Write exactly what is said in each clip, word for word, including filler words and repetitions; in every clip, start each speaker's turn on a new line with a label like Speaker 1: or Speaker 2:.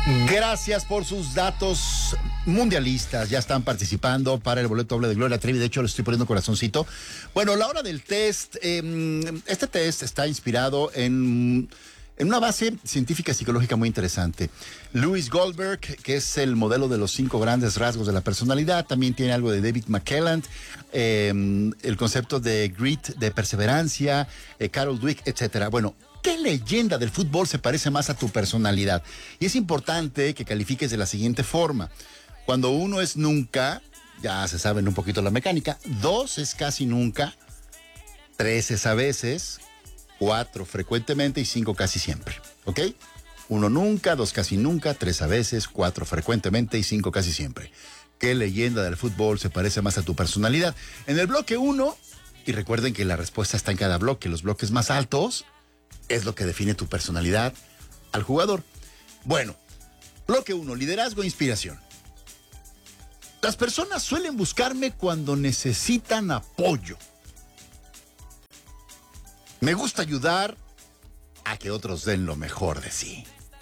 Speaker 1: Gracias por sus datos mundialistas. Ya están participando para el boleto doble de Gloria Trevi. De hecho, le estoy poniendo corazoncito. Bueno, la hora del test. Eh, este test está inspirado en, en una base científica y psicológica muy interesante. Louis Goldberg, que es el modelo de los cinco grandes rasgos de la personalidad. También tiene algo de David McClelland. Eh, el concepto de grit, de perseverancia. Eh, Carol Dweck, etcétera. Bueno, ¿qué leyenda del fútbol se parece más a tu personalidad? Y es importante que califiques de la siguiente forma. Cuando uno es nunca, ya se saben un poquito la mecánica. Dos es casi nunca. Tres es a veces. Cuatro frecuentemente y cinco casi siempre. ¿Ok? Uno nunca, dos casi nunca, tres a veces, cuatro frecuentemente y cinco casi siempre. ¿Qué leyenda del fútbol se parece más a tu personalidad? En el bloque uno, y recuerden que la respuesta está en cada bloque, los bloques más altos es lo que define tu personalidad al jugador. Bueno, bloque uno, liderazgo e inspiración. Las personas suelen buscarme cuando necesitan apoyo. Me gusta ayudar a que otros den lo mejor de sí.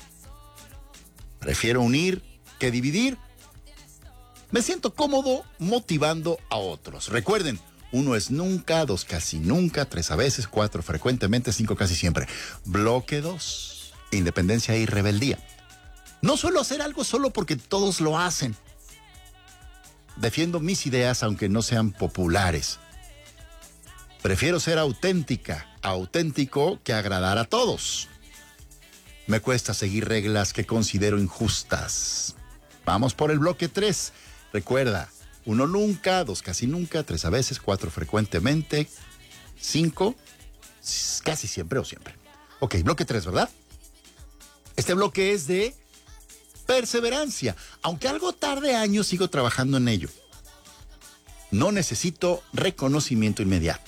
Speaker 1: Prefiero unir que dividir. Me siento cómodo motivando a otros. Recuerden, uno es nunca, dos casi nunca, tres a veces, cuatro frecuentemente, cinco casi siempre. Bloque dos, independencia y rebeldía. No suelo hacer algo solo porque todos lo hacen. Defiendo mis ideas aunque no sean populares. Prefiero ser auténtica, auténtico que agradar a todos. Me cuesta seguir reglas que considero injustas. Vamos por el bloque tres. Recuerda, uno nunca, dos casi nunca, tres a veces, cuatro frecuentemente, cinco casi siempre o siempre. Ok, bloque tres, ¿verdad? Este bloque es de perseverancia. Aunque algo tarde años, sigo trabajando en ello. No necesito reconocimiento inmediato.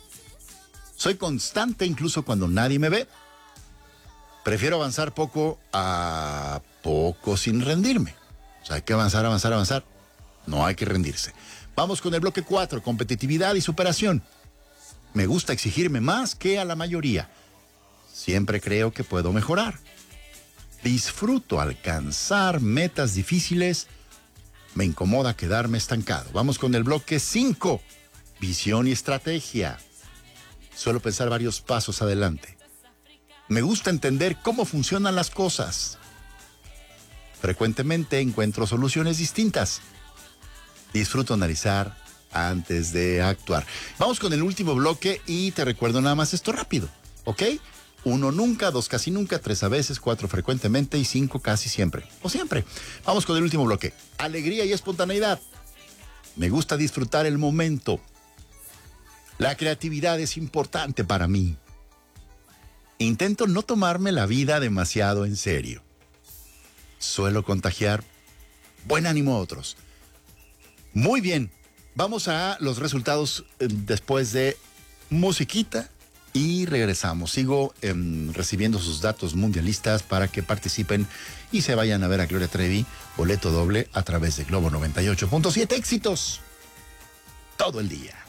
Speaker 1: Soy constante incluso cuando nadie me ve. Prefiero avanzar poco a poco sin rendirme. O sea, hay que avanzar, avanzar, avanzar. No hay que rendirse. Vamos con el bloque cuatro, competitividad y superación. Me gusta exigirme más que a la mayoría. Siempre creo que puedo mejorar. Disfruto alcanzar metas difíciles. Me incomoda quedarme estancado. Vamos con el bloque cinco, visión y estrategia. Suelo pensar varios pasos adelante. Me gusta entender cómo funcionan las cosas. Frecuentemente encuentro soluciones distintas. Disfruto analizar antes de actuar. Vamos con el último bloque y te recuerdo nada más esto rápido, ¿ok? Uno nunca, dos casi nunca, tres a veces, cuatro frecuentemente y cinco casi siempre. O siempre. Vamos con el último bloque. Alegría y espontaneidad. Me gusta disfrutar el momento. La creatividad es importante para mí. Intento no tomarme la vida demasiado en serio. Suelo contagiar buen ánimo a otros. Muy bien, vamos a los resultados eh, después de musiquita y regresamos. Sigo eh, recibiendo sus datos mundialistas para que participen y se vayan a ver a Gloria Trevi, boleto doble a través de Globo noventa y ocho punto siete. Éxitos todo el día.